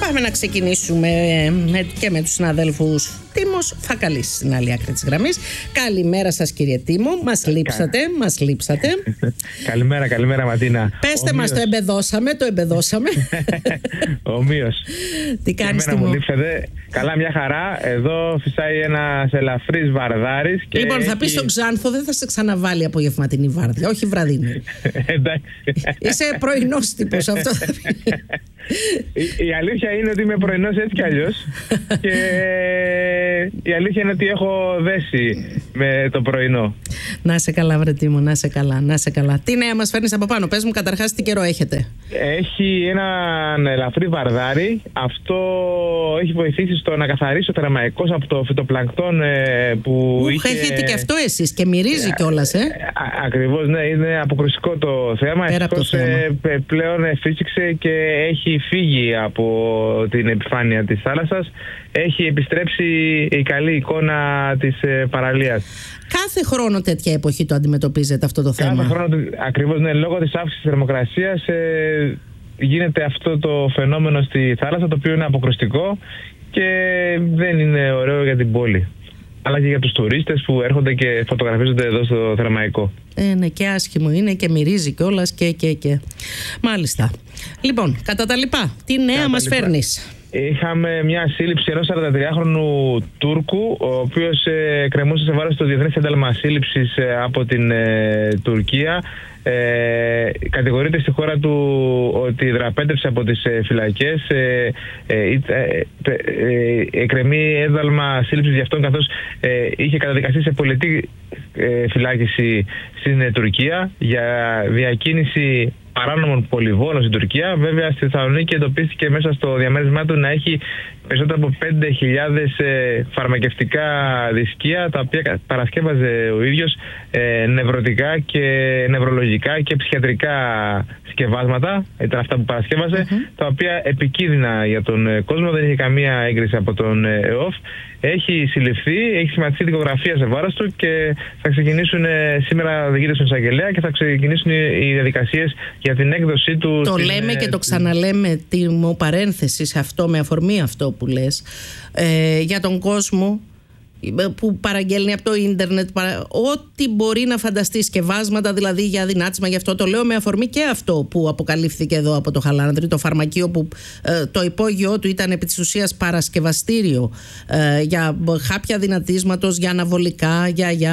Πάμε να ξεκινήσουμε και με τους συναδέλφους. Τίμος Φακαλής στην άλλη άκρη της γραμμής. Καλημέρα σας, κύριε Τίμο. Μας λείψατε. Καλημέρα Ματίνα. Πέστε μας, το εμπεδώσαμε. Ομοίως. Τι κάνεις, Τίμο? Μου λείψατε. Καλά, μια χαρά. Εδώ φυσάει ένας ελαφρύς βαρδάρης. Λοιπόν, θα πεις στον Ξάνθο, δεν θα σε ξαναβάλει απογευματινή βάρδια, όχι βραδινή. Εντάξει. Είσαι πρωινός τύπος, αυτό θα πει. Η αλήθεια είναι ότι είμαι πρωινός έτσι κι αλλιώς. Και η αλήθεια είναι ότι έχω δέσει με το πρωινό. Να σε καλά, βρε Τίμο, να σε καλά. Τι νέα μας φέρνεις από πάνω? Πες μου καταρχάς τι καιρό έχετε. Έχει έναν ελαφρύ βαρδάρι. Αυτό έχει βοηθήσει στο να καθαρίσει ο Θερμαϊκός από το φυτοπλανκτόν που είχε... Έχετε και αυτό εσείς και μυρίζει κιόλας, Ακριβώς, ναι, είναι αποκρουστικό το θέμα. Ευτυχώς πλέον φύσηξε και έχει φύγει από την επιφάνεια της θάλασσας. Έχει επιστρέψει η καλή εικόνα της παραλίας. Κάθε χρόνο τέτοια εποχή το αντιμετωπίζετε αυτό το θέμα? Κάθε χρόνο, ακριβώς, ναι, λόγω της αύξησης της θερμοκρασίας γίνεται αυτό το φαινόμενο στη θάλασσα, το οποίο είναι αποκρουστικό και δεν είναι ωραίο για την πόλη, αλλά και για τους τουρίστες που έρχονται και φωτογραφίζονται εδώ στο Θερμαϊκό. Ναι, και άσχημο είναι και μυρίζει κιόλας και. Μάλιστα. Λοιπόν, κατά τα λοιπά, τι νέα μας φέρνεις? Είχαμε μια σύλληψη ενός 43χρονου Τούρκου, ο οποίος κρεμούσε σε βάρος το Διεθνές Ένταλμα Σύλληψης από την Τουρκία. Κατηγορείται στη χώρα του ότι δραπέτευσε από τις φυλακές. Εκκρεμεί ένταλμα σύλληψης για αυτόν, καθώς είχε καταδικαστεί σε πολιτική φυλάκιση στην Τουρκία για διακίνηση παράνομων πολυβόλων στην Τουρκία. Βέβαια, στη Θεσσαλονίκη εντοπίστηκε μέσα στο διαμέρισμά του να έχει περισσότερα από 5.000 φαρμακευτικά δισκεία, τα οποία παρασκεύαζε ο ίδιος, νευρωτικά και νευρολογικά και ψυχιατρικά συσκευάσματα. Ήταν αυτά που παρασκεύαζε, τα οποία επικίνδυνα για τον κόσμο. Δεν είχε καμία έγκριση από τον ΕΟΦ. Έχει συλληφθεί, έχει σχηματιστεί δικογραφία σε βάρος του και θα ξεκινήσουν σήμερα, οδηγείται στον εισαγγελέα και θα ξεκινήσουν οι διαδικασίες για την έκδοσή του. Το λέμε και το ξαναλέμε, Τίμο, παρένθεση σε αυτό, με αφορμή αυτό που λες, για τον κόσμο που παραγγέλνει από το ίντερνετ ό,τι μπορεί να φανταστεί, σκευάσματα δηλαδή για δυνάτισμα. Γι' αυτό το λέω με αφορμή και αυτό που αποκαλύφθηκε εδώ από το Χαλάνδρη, το φαρμακείο που το υπόγειό του ήταν επί της ουσίας παρασκευαστήριο για χάπια δυνατίσματος, για αναβολικά,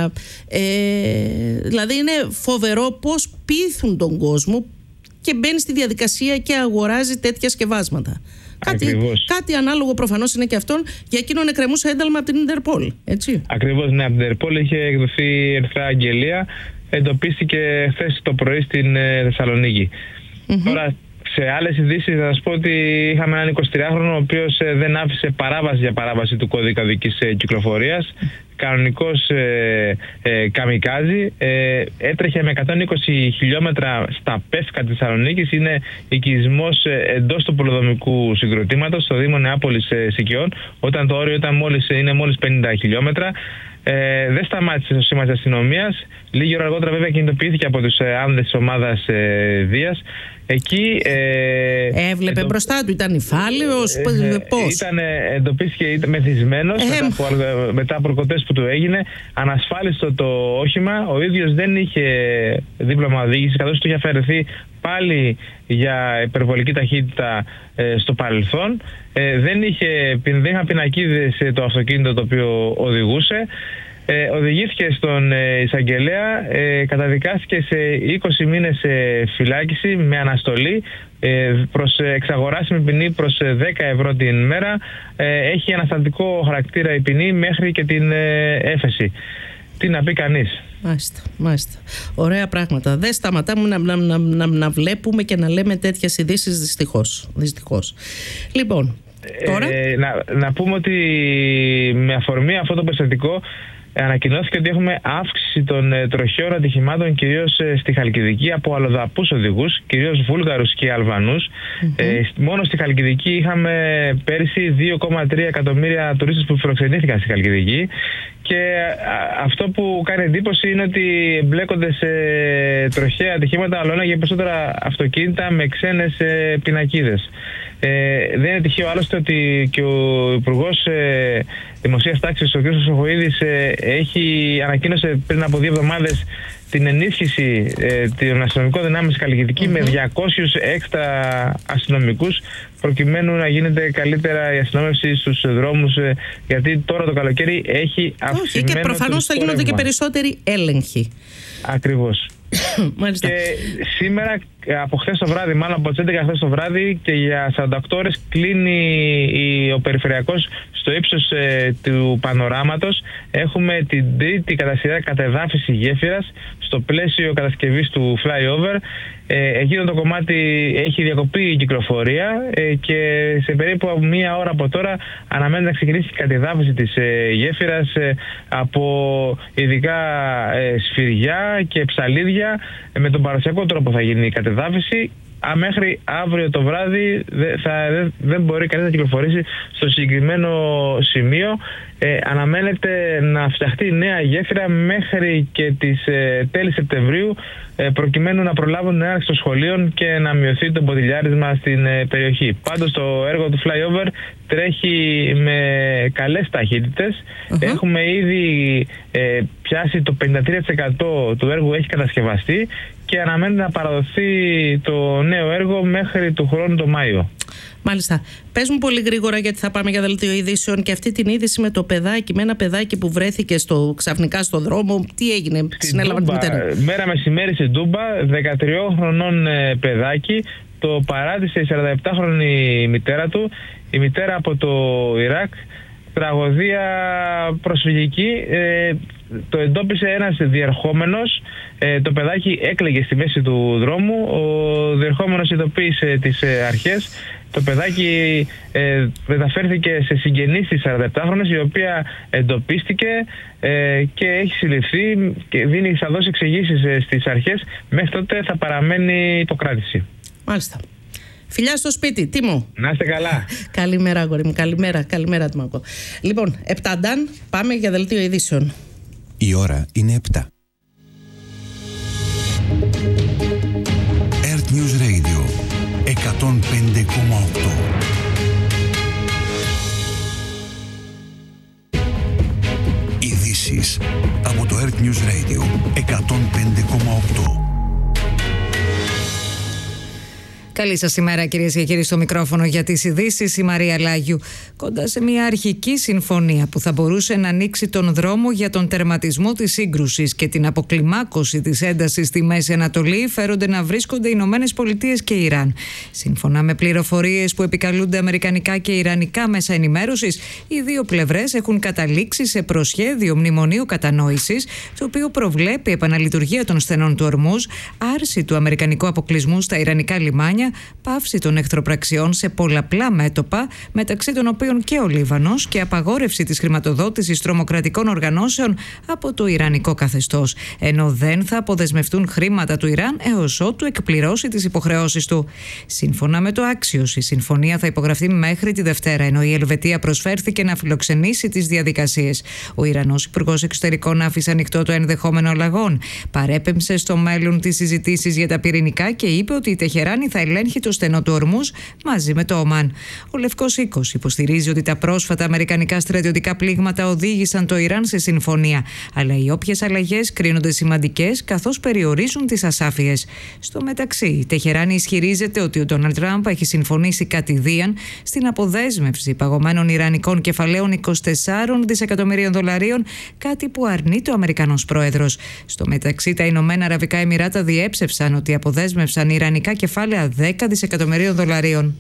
δηλαδή είναι φοβερό πώς πείθουν τον κόσμο και μπαίνει στη διαδικασία και αγοράζει τέτοια σκευάσματα. Κάτι ανάλογο προφανώς είναι και αυτόν. Για εκείνον εκκρεμούσε ένταλμα από την Ιντερπόλ, έτσι. Ακριβώς, ναι, από την Ιντερπόλ είχε εκδοθεί ερθρά αγγελία. Εντοπίστηκε χθες το πρωί στην Θεσσαλονίκη. Τώρα, σε άλλες ειδήσεις θα σας πω ότι είχαμε έναν 23χρονο ο οποίος δεν άφησε παράβαση για παράβαση του κώδικα οδικής κυκλοφορίας. Κανονικός καμικάζι, έτρεχε με 120 χιλιόμετρα στα Πεύκα της Θεσσαλονίκης. Είναι οικισμός εντός του πολεοδομικού συγκροτήματος στο Δήμο Νεάπολης Σικιών, όταν το όριο είναι μόλις 50 χιλιόμετρα. Δεν σταμάτησε στο σήμα της αστυνομίας. Λίγη ώρα αργότερα βέβαια κινητοποιήθηκε από τους άνδρες της ομάδας Δίας. Εκεί έβλεπε μπροστά του, ήταν υφάλαιος, πώς? Εντοπίστηκε μεθυσμένος μετά από προκοτές που του έγινε. Ανασφάλιστο το όχημα. Ο ίδιος δεν είχε δίπλωμα οδήγησης, καθώς του είχε αφαιρεθεί πάλι για υπερβολική ταχύτητα στο παρελθόν. Δεν είχαν πινακίδες το αυτοκίνητο το οποίο οδηγούσε. Οδηγήθηκε στον εισαγγελέα, καταδικάστηκε σε 20 μήνες φυλάκιση με αναστολή προς εξαγοράσιμη ποινή προς 10 ευρώ την μέρα. Έχει αναστατικό χαρακτήρα η ποινή μέχρι και την έφεση. Τι να πει κανείς. Μάλιστα. Ωραία πράγματα. Δεν σταματάμε να βλέπουμε και να λέμε τέτοιες ειδήσεις, δυστυχώς. Λοιπόν, τώρα να πούμε ότι με αφορμή αυτό το περιστατικό ανακοινώθηκε ότι έχουμε αύξηση των τροχαίων ατυχημάτων, κυρίως στη Χαλκιδική, από αλλοδαπούς οδηγούς, κυρίως Βούλγαρους και Αλβανούς. Μόνο στη Χαλκιδική είχαμε πέρυσι 2,3 εκατομμύρια τουρίστες που φιλοξενήθηκαν στη Χαλκιδική, και αυτό που κάνει εντύπωση είναι ότι εμπλέκονται σε τροχαία ατυχήματα, αλλά και περισσότερα αυτοκίνητα με ξένες πινακίδες. Δεν είναι τυχαίο άλλωστε ότι και ο Υπουργός Δημοσίας Τάξης, ο κ. Χρυσοχοΐδης, ανακοίνωσε πριν από 2 εβδομάδες την ενίσχυση των αστυνομικών δυνάμεων στη Χαλκιδική με 200 έξτρα αστυνομικούς, προκειμένου να γίνεται καλύτερα η αστυνόμευση στους δρόμους, γιατί τώρα το καλοκαίρι έχει αυξημένο. Και προφανώς θα γίνονται και περισσότεροι έλεγχοι. Ακριβώς. Και σήμερα, από χθες το βράδυ, μάλλον από τις 11 χθες το βράδυ, και για 48 ώρες κλείνει ο περιφερειακός στο ύψος του πανοράματος. Έχουμε την τρίτη κατά σειρά κατεδάφιση γέφυρας στο πλαίσιο κατασκευής του flyover. Εκείνο το κομμάτι έχει διακοπεί η κυκλοφορία και σε περίπου 1 ώρα από τώρα αναμένεται να ξεκινήσει η κατεδάφιση της γέφυρας από ειδικά σφυριά και ψαλίδια. Με τον παραδοσιακό τρόπο θα γίνει η κατεδάφιση. Μέχρι αύριο το βράδυ δεν μπορεί κανείς να κυκλοφορήσει στο συγκεκριμένο σημείο. Αναμένεται να φτιαχτεί η νέα γέφυρα μέχρι και τις τέλη Σεπτεμβρίου, προκειμένου να προλάβουν την έναρξη των σχολείων και να μειωθεί το μποτιλιάρισμα στην περιοχή. Πάντως το έργο του flyover τρέχει με καλές ταχύτητες. Έχουμε ήδη πιάσει το 53% του έργου, έχει κατασκευαστεί, και αναμένεται να παραδοθεί το νέο έργο μέχρι του χρόνου το Μάιο. Μάλιστα. Πες μου πολύ γρήγορα, γιατί θα πάμε για δελτίο ειδήσεων, και αυτή την είδηση με το παιδάκι, με ένα παιδάκι που βρέθηκε ξαφνικά στο δρόμο. Τι έγινε, συνέλαβαν τη μητέρα? Μέρα μεσημέρι στην Τούμπα, 13 χρονών παιδάκι, το παράτησε η 47χρονη μητέρα του, η μητέρα από το Ιράκ. Τραγωδία προσφυγική. Το εντόπισε ένας διερχόμενος. Το παιδάκι έκλαιγε στη μέση του δρόμου. Ο διερχόμενος ειδοποίησε τις αρχές. Το παιδάκι μεταφέρθηκε σε συγγενείς της 47χρονης, η οποία εντοπίστηκε και έχει συλληφθεί και θα δώσει εξηγήσεις στις αρχές. Μέχρι τότε θα παραμένει υποκράτηση. Μάλιστα. Φιλιά στο σπίτι, τι μου. Να είστε καλά. Καλημέρα, αγόρι μου. Καλημέρα, Τμάκο. Λοιπόν, 7 Νταν, πάμε για δελτίο ειδήσεων. Η ώρα είναι 7. Earth News Radio 105,8. Ειδήσεις από το Earth News Radio 105,8. Καλή σας ημέρα, κυρίες και κύριοι, στο μικρόφωνο για τις ειδήσεις η Μαρία Λάγιου. Κοντά σε μια αρχική συμφωνία που θα μπορούσε να ανοίξει τον δρόμο για τον τερματισμό της σύγκρουσης και την αποκλιμάκωση της έντασης στη Μέση Ανατολή, φέρονται να βρίσκονται οι Ηνωμένες Πολιτείες και Ιράν. Σύμφωνα με πληροφορίες που επικαλούνται αμερικανικά και ιρανικά μέσα ενημέρωσης, οι δύο πλευρές έχουν καταλήξει σε προσχέδιο μνημονίου κατανόησης, το οποίο προβλέπει επαναλειτουργία των στενών του Ορμούζ, άρση του αμερικανικού αποκλεισμού στα ιρανικά λιμάνια, πάυση των εχθροπραξιών σε πολλαπλά μέτωπα, μεταξύ των οποίων και ο Λίβανος, και απαγόρευση της χρηματοδότησης τρομοκρατικών οργανώσεων από το ιρανικό καθεστώς, ενώ δεν θα αποδεσμευτούν χρήματα του Ιράν έως ότου εκπληρώσει τις υποχρεώσεις του. Σύμφωνα με το Axios, η συμφωνία θα υπογραφεί μέχρι τη Δευτέρα, ενώ η Ελβετία προσφέρθηκε να φιλοξενήσει τις διαδικασίες. Ο Ιρανός Υπουργός Εξωτερικών άφησε ανοιχτό το ενδεχόμενο αλλαγών. Παρέπεμψε στο μέλλον τις συζητήσεις για τα πυρηνικά και είπε ότι η Τεχεράνη θα ελέγχει το στενό του Ορμούζ μαζί με το Ομάν. Ο Λευκός Οίκος υποστηρίζει ότι τα πρόσφατα αμερικανικά στρατιωτικά πλήγματα οδήγησαν το Ιράν σε συμφωνία, αλλά οι όποιες αλλαγές κρίνονται σημαντικές καθώς περιορίζουν τις ασάφειες. Στο μεταξύ, η Τεχεράνη ισχυρίζεται ότι ο Ντόναλντ Τραμπ έχει συμφωνήσει κατηδίαν στην αποδέσμευση παγωμένων ιρανικών κεφαλαίων 24 δισεκατομμυρίων δολαρίων, κάτι που αρνείται ο Αμερικανός πρόεδρος. Στο μεταξύ, τα Ηνωμένα Αραβικά Εμιράτα διέψευσαν ότι αποδέσμευσαν ιρανικά κεφάλαια 10 δισεκατομμυρίων δολαρίων.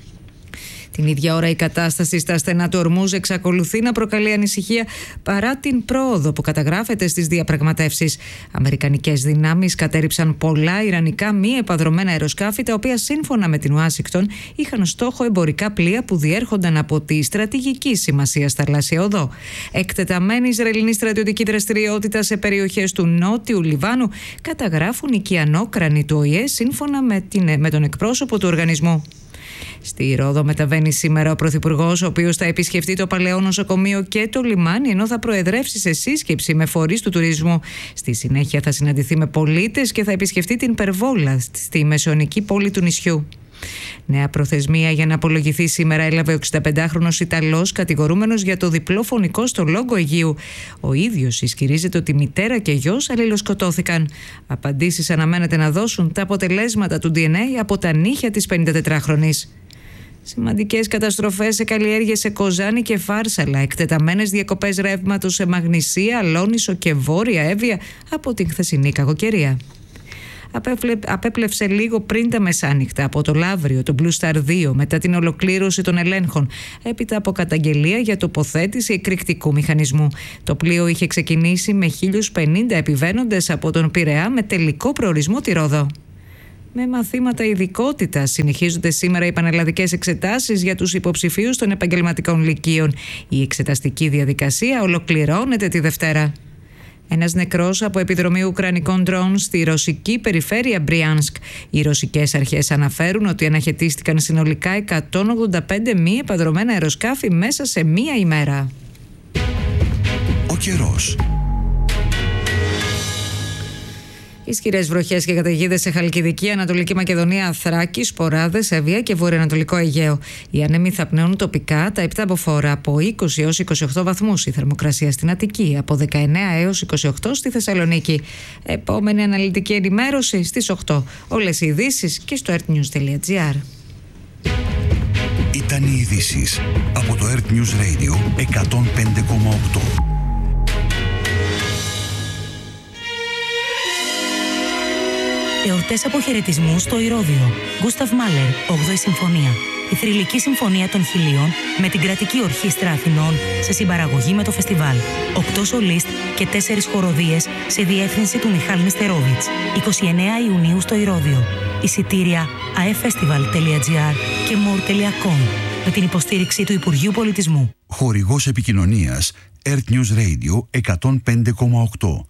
Την ίδια ώρα η κατάσταση στα στενά του Ορμούζ εξακολουθεί να προκαλεί ανησυχία παρά την πρόοδο που καταγράφεται στις διαπραγματεύσεις. Αμερικανικές δυνάμεις κατέριψαν πολλά ιρανικά μη επαδρωμένα αεροσκάφη, τα οποία σύμφωνα με την Ουάσιγκτον είχαν στόχο εμπορικά πλοία που διέρχονταν από τη στρατηγική σημασία θαλάσσια οδό. Εκτεταμένη Ισραηλινή στρατιωτική δραστηριότητα σε περιοχές του νότιου Λιβάνου καταγράφουν οικιανόκρανοι του ΟΗΕ, σύμφωνα με τον εκπρόσωπο του οργανισμού. Στη Ρόδο μεταβαίνει σήμερα ο Πρωθυπουργός, ο οποίος θα επισκεφτεί το παλαιό νοσοκομείο και το λιμάνι, ενώ θα προεδρεύσει σε σύσκεψη με φορείς του τουρισμού. Στη συνέχεια θα συναντηθεί με πολίτες και θα επισκεφτεί την Περβόλα, στη μεσαιωνική πόλη του νησιού. Νέα προθεσμία για να απολογηθεί σήμερα έλαβε ο 65χρονος Ιταλός, κατηγορούμενος για το διπλό φωνικό στο Λόγκο Αιγείου. Ο ίδιος ισχυρίζεται ότι μητέρα και γιος αλληλοσκοτώθηκαν. Απαντήσεις αναμένεται να δώσουν τα αποτελέσματα του DNA από τα νύχια της 54χρονης. Σημαντικές καταστροφές σε καλλιέργειες σε Κοζάνη και Φάρσαλα, εκτεταμένες διακοπές ρεύματος σε Μαγνησία, Λόνισσο και Βόρεια Εύβοια από την χθεσινή κακοκαιρία. Απέπλευσε λίγο πριν τα μεσάνυχτα από το Λαύριο το Blue Star 2 μετά την ολοκλήρωση των ελέγχων, έπειτα από καταγγελία για τοποθέτηση εκρηκτικού μηχανισμού. Το πλοίο είχε ξεκινήσει με 1.050 επιβαίνοντες από τον Πειραιά με τελικό προορισμό τη Ρόδο. Με μαθήματα ειδικότητας συνεχίζονται σήμερα οι πανελλαδικές εξετάσεις για τους υποψηφίους των επαγγελματικών λυκείων. Η εξεταστική διαδικασία ολοκληρώνεται τη Δευτέρα. Ένας νεκρός από επιδρομή ουκρανικών ντρόουν στη ρωσική περιφέρεια Μπριάνσκ. Οι ρωσικές αρχές αναφέρουν ότι αναχαιτίστηκαν συνολικά 185 μη επανδρωμένα αεροσκάφη μέσα σε μία ημέρα. Ο καιρός. Ισχυρές βροχές και καταιγίδες σε Χαλκιδική, Ανατολική Μακεδονία, Θράκη, Σποράδες, Εύβοια και Βορειοανατολικό Αιγαίο. Οι άνεμοι θα πνέουν τοπικά τα επτάμποφορα από 20 έως 28 βαθμούς. Η θερμοκρασία στην Αττική από 19 έως 28 στη Θεσσαλονίκη. Επόμενη αναλυτική ενημέρωση στις 8. Όλες οι ειδήσεις και στο earthnews.gr. Ήταν οι ειδήσεις από το Earth News Radio 105,8. Εορτές αποχαιρετισμού στο Ηρώδειο. Γκούσταβ Μάλερ, 8η Συμφωνία. Η θρυλική συμφωνία των Χιλίων με την Κρατική Ορχήστρα Αθηνών σε συμπαραγωγή με το φεστιβάλ. 8 σολίστ και 4 χοροδίες σε διεύθυνση του Μιχάλη Νεστερόβιτς. 29 Ιουνίου στο Ηρώδειο. Εισιτήρια aeffestival.gr και more.com με την υποστήριξη του Υπουργείου Πολιτισμού. Χορηγός επικοινωνίας Earth News Radio 105,8.